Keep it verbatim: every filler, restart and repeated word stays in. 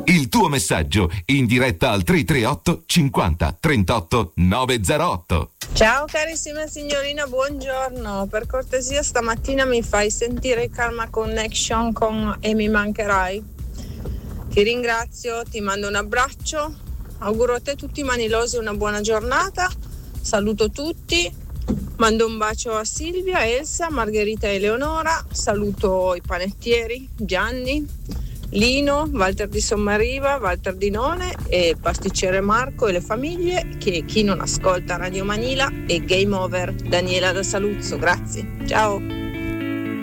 Il tuo messaggio in diretta al tre tre otto cinquanta trentotto novecentootto. Ciao carissima signorina, buongiorno. Per cortesia stamattina mi fai sentire Karma Connection con E mi mancherai. Ti ringrazio, ti mando un abbraccio, auguro a te tutti manilosi una buona giornata, saluto tutti, mando un bacio a Silvia, Elsa, Margherita e Eleonora, saluto i panettieri, Gianni, Lino, Walter di Sommariva, Walter di None e pasticcere Marco e le famiglie, che chi non ascolta Radio Manila è game over. Daniela da Saluzzo, grazie, ciao.